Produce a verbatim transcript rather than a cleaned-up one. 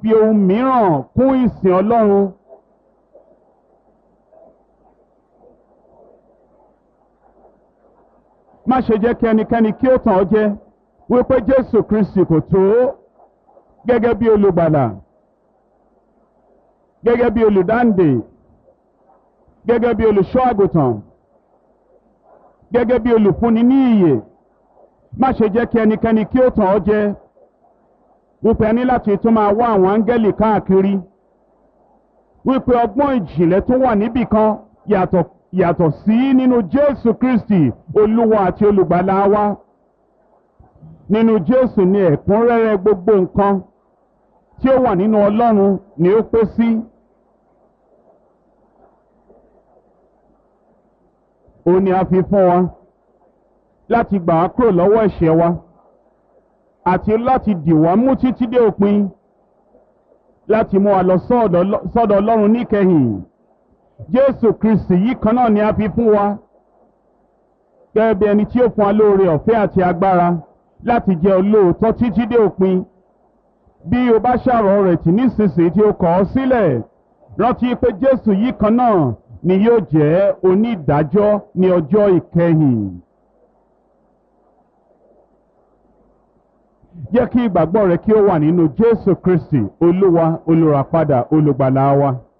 fi ohun mìíràn kún ìsìn Ọlọ́run. Má ṣe jẹ́ kí ẹnikẹ́ni kí ó tàn ọ́ jẹ wípé Jésù Kristi kò tó gẹ́gẹ́ bí olùgbàlà, gẹ́gẹ́ bí olùdáǹdè, gẹ́gẹ́ bí olùṣọ́ àgùntàn, gẹ́gẹ́ bí olùfúnni ní ìyè. Má ṣe jẹ́ kí ẹnikẹ́ni kí ó tàn ọ́ jẹ wípé ẹni láti tún máa wá àwọn áńgẹ́lì káàkiri, wípé ọgbọ́n ìjìnlẹ̀ tó wà níbì kan yàtọ̀ yàtọ̀ sí nínú Jésù Kristi Olúwa àti olùgbàlà wa. Nínú Jésù ni ẹ̀kúnrẹ́rẹ́ gbogbo nǹkan tí ó wà nínú Ọlọ́run ni ó pé sí. Ó ní a fi fún wa láti gbà wá kúrò lọ́wọ́ ẹ̀ṣẹ̀ wa àti láti dì wá mú títí dé òpin, láti mú wa lọ sọ́dọ̀ Ọlọ́run níkẹyìn. Jésù Kristi yìí kan náà ni a fi fún wa gẹ́gẹ́ bí ẹni tí ó fún wa lóore ọ̀fẹ́ àti agbára láti jẹ́ olóòótọ́ títí dé òpin. Bí o bá ṣàrọ̀ rẹ̀ tì nísinsìnyí tí o kọ̀ ọ́ sílẹ̀, rántí pé Jésù yìí kan náà ni yóò jẹ́ onídàájọ́ ní ọjọ́ ìkẹyìn. Jẹ́ kí ìgbàgbọ́ rẹ kí ó wà nínú Jésù Kristi Olúwa, olùràpadà, olùgbàlà wa.